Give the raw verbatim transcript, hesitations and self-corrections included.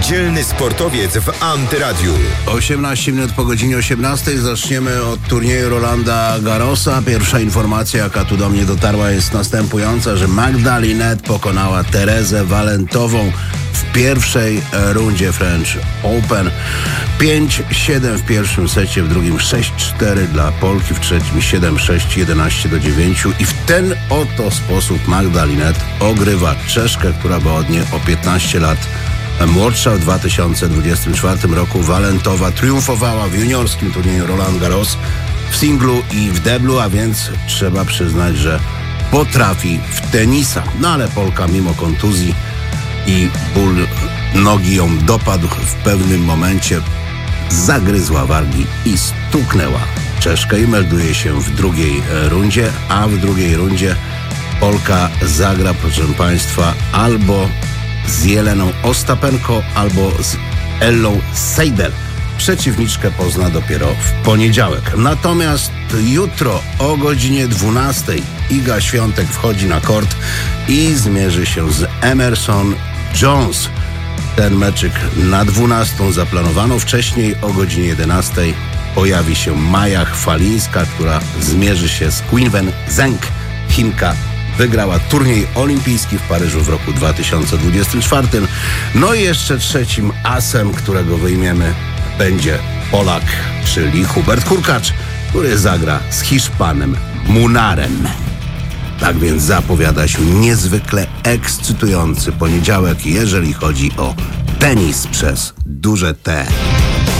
Niedzielny sportowiec w Antyradiu. osiemnaście minut po godzinie osiemnastej. Zaczniemy od turnieju Rolanda Garrosa. Pierwsza informacja, jaka tu do mnie dotarła, jest następująca, że Magda Linette pokonała Terezę Walentową w pierwszej rundzie French Open. pięć siedem w pierwszym secie, w drugim sześć cztery dla Polki, w trzecim siedem sześć, jedenaście do dziewięciu i w ten oto sposób Magda Linette ogrywa Czeszkę, która była od niej o piętnaście lat młodsza. W dwa tysiące dwudziestym czwartym roku Walentowa triumfowała w juniorskim turnieju Roland Garros w singlu i w deblu, a więc trzeba przyznać, że potrafi w tenisa. No ale Polka mimo kontuzji i ból nogi ją dopadł, w pewnym momencie zagryzła wargi i stuknęła Czeszkę i melduje się w drugiej rundzie, a w drugiej rundzie Polka zagra, proszę Państwa, albo z Jeleną Ostapenko, albo z Ellą Seidel. Przeciwniczkę pozna dopiero w poniedziałek. Natomiast jutro o godzinie dwunastej Iga Świątek wchodzi na kort i zmierzy się z Emerson Jones. Ten meczyk na dwunastą zaplanowano. Wcześniej o godzinie jedenastej pojawi się Maja Chwalińska, która zmierzy się z Qinwen Zheng. Chinka wygrała turniej olimpijski w Paryżu w roku dwa tysiące dwudziestym czwartym. No i jeszcze trzecim asem, którego wyjmiemy, będzie Polak, czyli Hubert Hurkacz, który zagra z Hiszpanem Munarem. Tak więc zapowiada się niezwykle ekscytujący poniedziałek, jeżeli chodzi o tenis przez duże T.